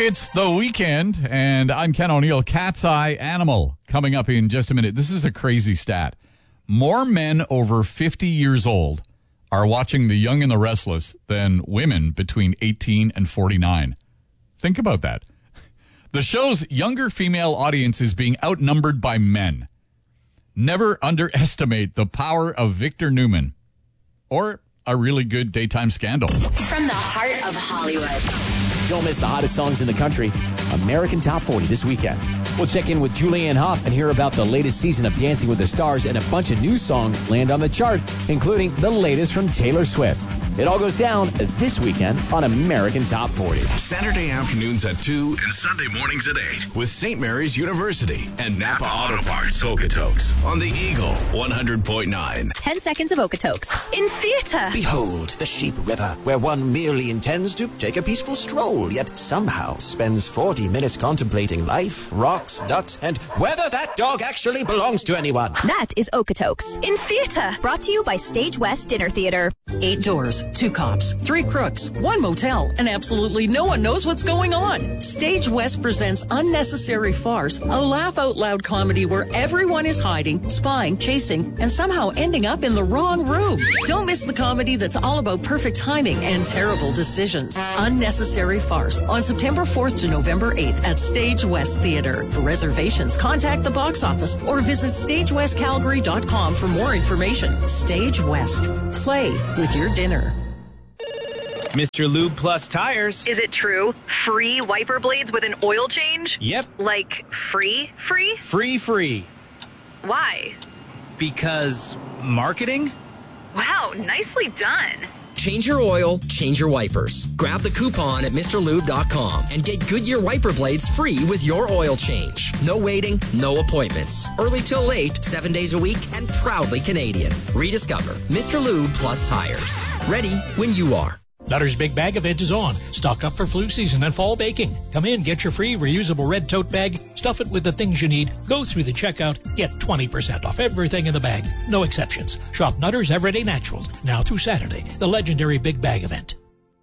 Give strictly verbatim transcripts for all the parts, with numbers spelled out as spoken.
It's the weekend, and I'm Ken O'Neill. Cat's Eye Animal coming up in just a minute. This is a crazy stat. More men over fifty years old are watching The Young and the Restless than women between eighteen and forty-nine. Think about that. The show's younger female audience is being outnumbered by men. Never underestimate the power of Victor Newman or a really good daytime scandal. From the heart of Hollywood. Don't miss the hottest songs in the country. American Top forty this weekend. We'll check in with Julianne Hough and hear about the latest season of Dancing with the Stars, and a bunch of new songs land on the chart, including the latest from Taylor Swift. It all goes down this weekend on American Top forty. Saturday afternoons at two and Sunday mornings at eight with Saint Mary's University and Napa Auto Parts Okotoks on the Eagle one hundred point nine. ten seconds of Okotoks in theatre. Behold the Sheep River, where one merely intends to take a peaceful stroll, yet somehow spends forty minutes contemplating life, rocks, ducks, and whether that dog actually belongs to anyone. That is Okotoks in theatre. Brought to you by Stage West Dinner Theatre. Eight doors, two cops, three crooks, one motel, and absolutely no one knows what's going on. Stage West presents Unnecessary Farce, a laugh-out-loud comedy where everyone is hiding, spying, chasing, and somehow ending up in the wrong room. Don't miss the comedy that's all about perfect timing and terrible decisions. Unnecessary Farce on September fourth to November eighth at Stage West Theatre. For reservations, contact the box office or visit stage west calgary dot com for more information. Stage West. Play with your dinner. Mister Lube Plus Tires. Is it true? Free wiper blades with an oil change? Yep. Like free, free? Free, free. Why? Because marketing? Wow, nicely done. Change your oil, change your wipers. Grab the coupon at Mr Lube dot com and get Goodyear wiper blades free with your oil change. No waiting, no appointments. Early till late, seven days a week, and proudly Canadian. Rediscover Mister Lube Plus Tires. Ready when you are. Nutter's Big Bag event is on. Stock up for flu season and fall baking. Come in, get your free reusable red tote bag, stuff it with the things you need, go through the checkout, get twenty percent off everything in the bag. No exceptions. Shop Nutter's Everyday Naturals, now through Saturday, the legendary Big Bag event.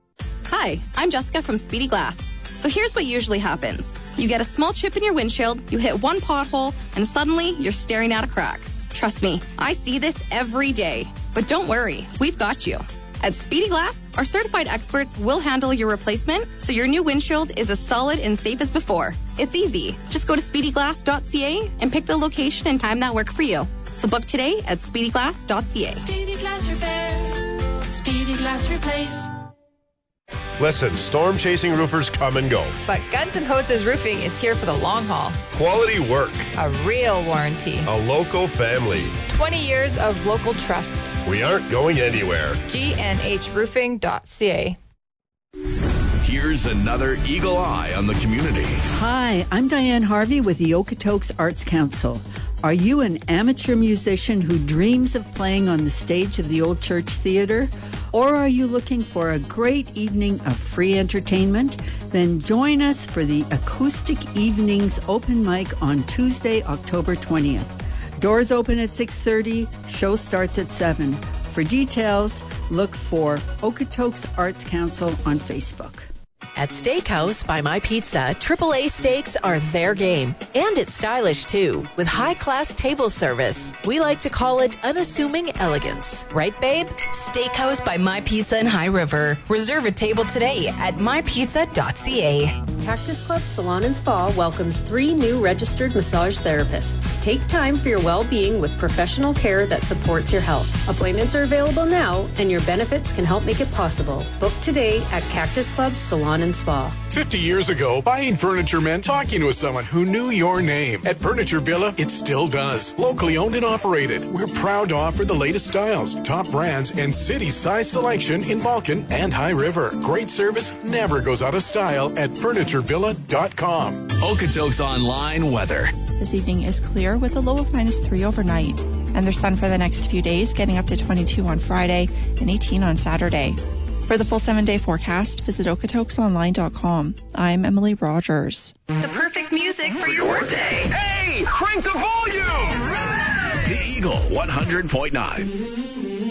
Hi, I'm Jessica from Speedy Glass. So here's what usually happens. You get a small chip in your windshield, you hit one pothole, and suddenly you're staring at a crack. Trust me, I see this every day. But don't worry, we've got you. At Speedy Glass, our certified experts will handle your replacement so your new windshield is as solid and safe as before. It's easy. Just go to speedy glass dot c a and pick the location and time that work for you. So book today at speedy glass dot c a. Speedy Glass Repair. Speedy Glass Replace. Listen, storm chasing roofers come and go. But Guns N' Hoses Roofing is here for the long haul. Quality work. A real warranty. A local family. twenty years of local trust. We aren't going anywhere. G N H roofing dot c a. Here's another Eagle Eye on the community. Hi, I'm Diane Harvey with the Okotoks Arts Council. Are you an amateur musician who dreams of playing on the stage of the Old Church Theatre? Or are you looking for a great evening of free entertainment? Then join us for the Acoustic Evenings open mic on Tuesday, October twentieth. Doors open at six thirty, show starts at seven. For details, look for Okotoks Arts Council on Facebook. At Steakhouse by My Pizza, triple A steaks are their game. And it's stylish, too, with high-class table service. We like to call it unassuming elegance. Right, babe? Steakhouse by My Pizza in High River. Reserve a table today at my pizza dot c a. Cactus Club Salon and Spa welcomes three new registered massage therapists. Take time for your well-being with professional care that supports your health. Appointments are available now, and your benefits can help make it possible. Book today at Cactus Club Salon and Spa. fifty years ago, buying furniture meant talking with someone who knew your name. At Furniture Villa, it still does. Locally owned and operated, we're proud to offer the latest styles, top brands, and city-size selection in Balkan and High River. Great service never goes out of style at furniture villa dot com. Okotoks Online weather. This evening is clear with a low of minus three overnight. And there's sun for the next few days, getting up to twenty-two on Friday and eighteen on Saturday. For the full seven-day forecast, visit okotoks online dot com. I'm Emily Rogers. The perfect music for your workday. Hey, crank the volume! Right. The Eagle one hundred point nine.